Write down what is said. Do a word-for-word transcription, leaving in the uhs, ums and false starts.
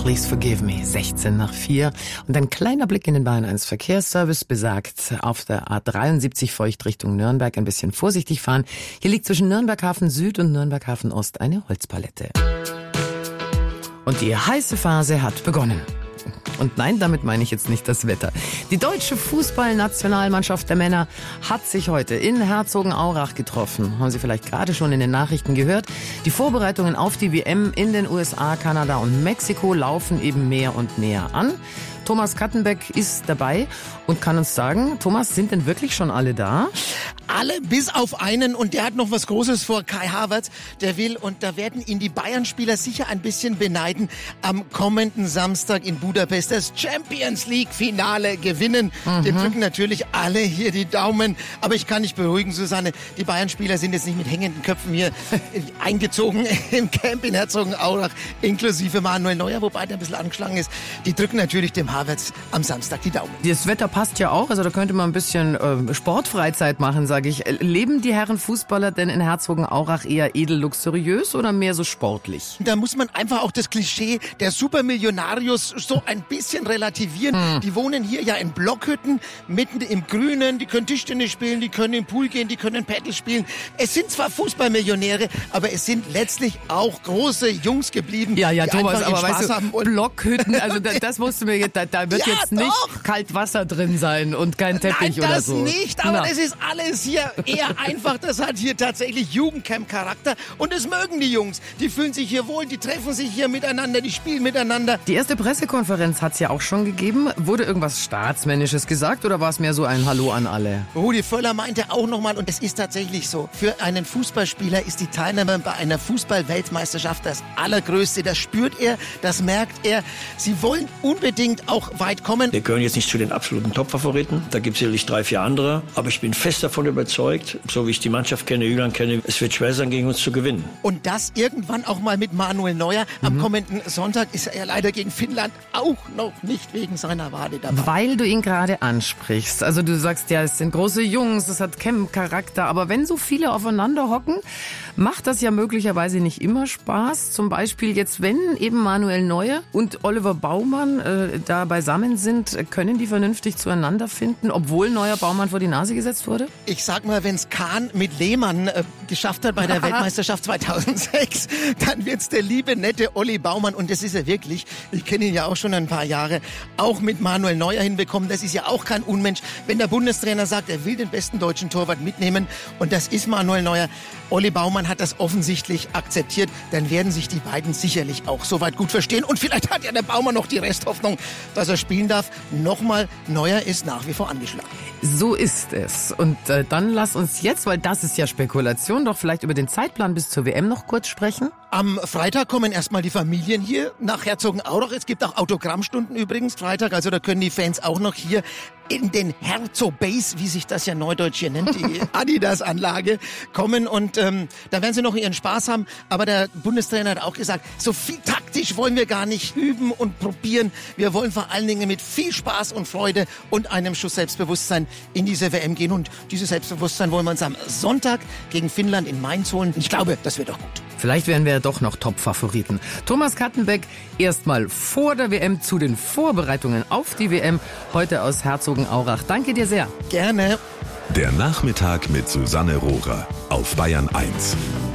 Please Forgive Me, sechzehn nach vier. Und ein kleiner Blick in den Bayern eins Verkehrsservice besagt, auf der A dreiundsiebzig Feucht Richtung Nürnberg ein bisschen vorsichtig fahren. Hier liegt zwischen Nürnberg Hafen Süd und Nürnberg Hafen Ost eine Holzpalette. Und die heiße Phase hat begonnen. Und nein, damit meine ich jetzt nicht das Wetter. Die deutsche Fußballnationalmannschaft der Männer hat sich heute in Herzogenaurach getroffen. Haben Sie vielleicht gerade schon in den Nachrichten gehört. Die Vorbereitungen auf die W M in den U S A, Kanada und Mexiko laufen eben mehr und näher an. Thomas Kattenbeck ist dabei und kann uns sagen, Thomas, sind denn wirklich schon alle da? Alle bis auf einen, und der hat noch was Großes vor, Kai Havertz, der will, und da werden ihn die Bayern-Spieler sicher ein bisschen beneiden, am kommenden Samstag in Budapest das Champions League-Finale gewinnen. Mhm. Wir drücken natürlich alle hier die Daumen, aber ich kann dich beruhigen, Susanne, die Bayern-Spieler sind jetzt nicht mit hängenden Köpfen hier eingezogen im Camp in Herzogenaurach, inklusive Manuel Neuer, wobei der ein bisschen angeschlagen ist. Die drücken natürlich dem Havertz am Samstag die Daumen. Das Wetter passt ja auch, also da könnte man ein bisschen äh, Sportfreizeit machen, sage ich. Leben die Herren Fußballer denn in Herzogenaurach eher edel luxuriös oder mehr so sportlich? Da muss man einfach auch das Klischee der Supermillionarius so ein bisschen relativieren. Hm. Die wohnen hier ja in Blockhütten, mitten im Grünen, die können Tischtennis spielen, die können im Pool gehen, die können Paddle spielen. Es sind zwar Fußballmillionäre, aber es sind letztlich auch große Jungs geblieben, ja, ja, die Thomas, einfach aber Spaß weißt du, haben. Und Blockhütten, also das, das musst du mir jetzt, da, da wird ja, jetzt nicht doch. kalt Wasser drin sein und kein Teppich Nein, oder das so. nicht, aber Na. das ist alles hier eher einfach. Das hat hier tatsächlich Jugendcamp-Charakter und das mögen die Jungs. Die fühlen sich hier wohl, die treffen sich hier miteinander, die spielen miteinander. Die erste Pressekonferenz hat es ja auch schon gegeben. Wurde irgendwas Staatsmännisches gesagt oder war es mehr so ein Hallo an alle? Rudi Völler meinte auch nochmal, und es ist tatsächlich so, für einen Fußballspieler ist die Teilnahme bei einer Fußball-Weltmeisterschaft das Allergrößte. Das spürt er, das merkt er. Sie wollen unbedingt auch weit kommen. Wir gehören jetzt nicht zu den absoluten Top-Favoriten. Da gibt es sicherlich drei, vier andere. Aber ich bin fest davon überzeugt, so wie ich die Mannschaft kenne, Jüngern kenne, es wird schwer sein, gegen uns zu gewinnen. Und das irgendwann auch mal mit Manuel Neuer. Am mhm. kommenden Sonntag ist er leider gegen Finnland auch noch nicht wegen seiner Wade dabei. Weil du ihn gerade ansprichst. Also du sagst ja, es sind große Jungs, es hat Camp-Charakter. Aber wenn so viele aufeinander hocken, macht das ja möglicherweise nicht immer Spaß. Zum Beispiel jetzt, wenn eben Manuel Neuer und Oliver Baumann äh, da beisammen sind, können die vernünftig zueinander finden, obwohl Neuer Baumann vor die Nase gesetzt wurde? Ich sag mal, wenn's Kahn mit Lehmann äh, geschafft hat bei der Weltmeisterschaft zweitausendsechs, dann wird's der liebe, nette Olli Baumann, und das ist er wirklich, ich kenne ihn ja auch schon ein paar Jahre, auch mit Manuel Neuer hinbekommen. Das ist ja auch kein Unmensch. Wenn der Bundestrainer sagt, er will den besten deutschen Torwart mitnehmen, und das ist Manuel Neuer, Olli Baumann hat das offensichtlich akzeptiert, dann werden sich die beiden sicherlich auch soweit gut verstehen. Und vielleicht hat ja der Baumann noch die Resthoffnung, dass er spielen darf. Nochmal, Neuer ist nach wie vor angeschlagen. So ist es. Und äh, dann lass uns jetzt, weil das ist ja Spekulation, doch vielleicht über den Zeitplan bis zur W M noch kurz sprechen. Am Freitag kommen erstmal die Familien hier nach Herzogenaurach. Es gibt auch Autogrammstunden übrigens Freitag, also da können die Fans auch noch hier in den Herzog-Base, wie sich das ja neudeutsch hier nennt, die Adidas-Anlage, kommen, und ähm, da werden sie noch ihren Spaß haben. Aber der Bundestrainer hat auch gesagt, so viel taktisch wollen wir gar nicht üben und probieren. Wir wollen vor allen Dingen mit viel Spaß und Freude und einem Schuss Selbstbewusstsein in diese W M gehen. Und dieses Selbstbewusstsein wollen wir uns am Sonntag gegen Finnland in Mainz holen. Ich glaube, das wird doch gut. Vielleicht werden wir ja doch noch Top-Favoriten. Thomas Kattenbeck, erstmal vor der W M zu den Vorbereitungen auf die W M, heute aus Herzogenaurach. Danke dir sehr. Gerne. Der Nachmittag mit Susanne Rohrer auf Bayern eins.